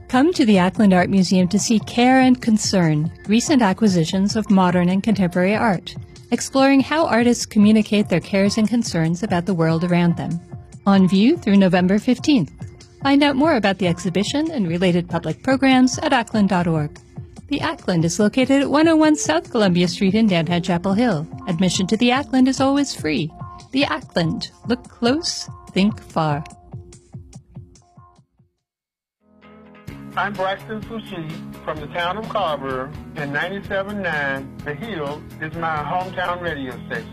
Come to the Ackland Art Museum to see Care and Concern, recent acquisitions of modern and contemporary art, exploring how artists communicate their cares and concerns about the world around them. On view through November 15th. Find out more about the exhibition and related public programs at ackland.org. The Ackland is located at 101 South Columbia Street in downtown Chapel Hill. Admission to the Ackland is always free. The Ackland. Look close, think far. I'm Braxton Sushi from the town of Carver, and 97.9 The Hill is my hometown radio station.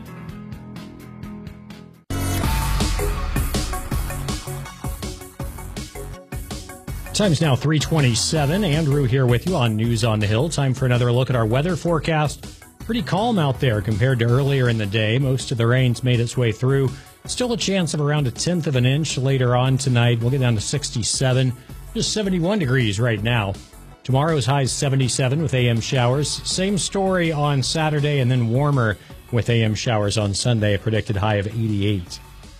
Time's now 3:27. Andrew here with you on News on the Hill. Time for another look at our weather forecast. Pretty calm out there compared to earlier in the day. Most of the rain's made its way through. Still a chance of around 1/10 of an inch later on tonight. We'll get down to 67. Just 71 degrees right now. Tomorrow's high is 77 with AM showers. Same story on Saturday, and then warmer with AM showers on Sunday. A predicted high of 88.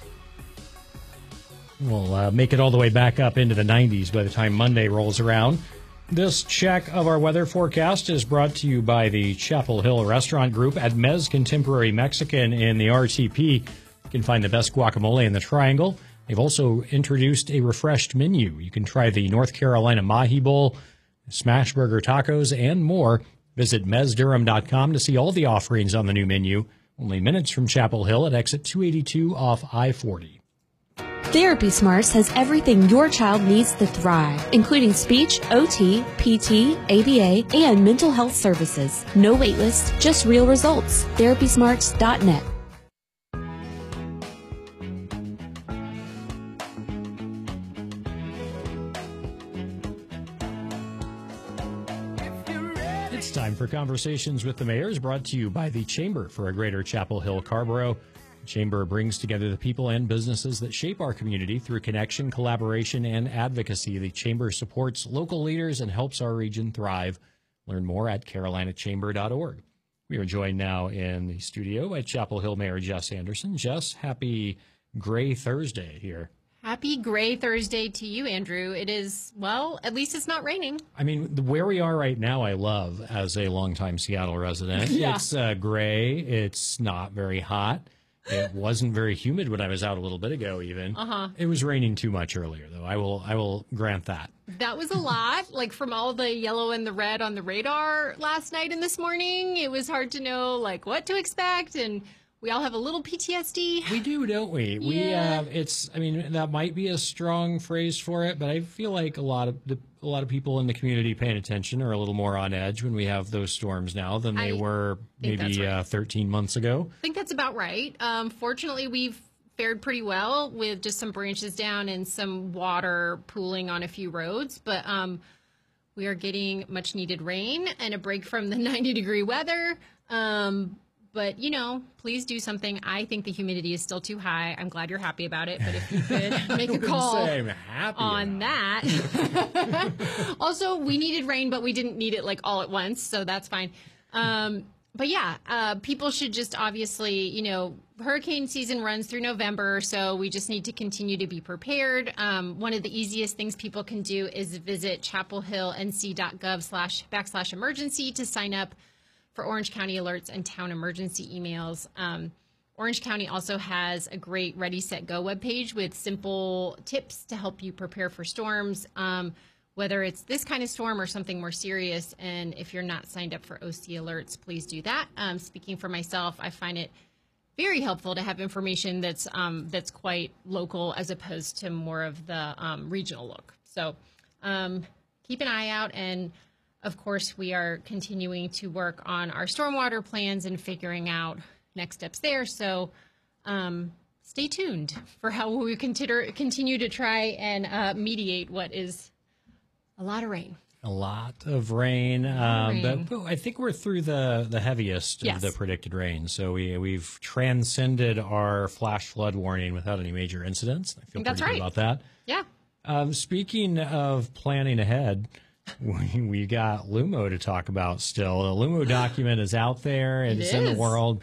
We'll make it all the way back up into the 90s by the time Monday rolls around. This check of our weather forecast is brought to you by the Chapel Hill Restaurant Group at Mez Contemporary Mexican in the RTP. You can find the best guacamole in the Triangle. They've also introduced a refreshed menu. You can try the North Carolina Mahi Bowl, Smash Burger Tacos, and more. Visit mezdurham.com to see all the offerings on the new menu. Only minutes from Chapel Hill at exit 282 off I-40. Therapy Smarts has everything your child needs to thrive, including speech, OT, PT, ABA, and mental health services. No wait list, just real results. TherapySmarts.net. It's time for Conversations with the Mayors, brought to you by the Chamber for a Greater Chapel Hill Carrboro. The Chamber brings together the people and businesses that shape our community through connection, collaboration, and advocacy. The Chamber supports local leaders and helps our region thrive. Learn more at carolinachamber.org. We are joined now in the studio by Chapel Hill Mayor Jess Anderson. Jess, happy Gray Thursday here. Happy Gray Thursday to you, Andrew. It is, well, at least it's not raining. I mean, where we are right now, I love as a longtime Seattle resident. Yeah. It's gray. It's not very hot. It wasn't very humid when I was out a little bit ago, even. It was raining too much earlier, though. I will grant that. That was a lot. Like, from all the yellow and the red on the radar last night and this morning, it was hard to know, like, what to expect. And we all have a little PTSD. We do, don't we? Yeah. I mean, that might be a strong phrase for it, but I feel like a lot of people in the community paying attention are a little more on edge when we have those storms now than they were maybe 13 months ago. I think that's about right. Fortunately, we've fared pretty well with just some branches down and some water pooling on a few roads, but we are getting much needed rain and a break from the 90-degree weather. But, you know, please do something. I think the humidity is still too high. I'm glad you're happy about it. But if you could make a call on that. Also, we needed rain, but we didn't need it like all at once. So that's fine. But yeah, people should just obviously, you know, hurricane season runs through November. So we just need to continue to be prepared. One of the easiest things people can do is visit chapelhillnc.gov/emergency to sign up for Orange County alerts and town emergency emails. Orange County also has a great Ready, Set, Go webpage with simple tips to help you prepare for storms, whether it's this kind of storm or something more serious. And if you're not signed up for OC alerts, please do that. Speaking for myself, I find it very helpful to have information that's quite local as opposed to more of the regional look. So keep an eye out. And of course, we are continuing to work on our stormwater plans and figuring out next steps there. So stay tuned for how we continue to try and mediate what is a lot of rain. A lot of rain. But I think we're through the heaviest of the predicted rain. So we've transcended our flash flood warning without any major incidents. I feel pretty good about that. Yeah. Speaking of planning ahead, we got LUMO to talk about still. The LUMO document is out there and it's in the world.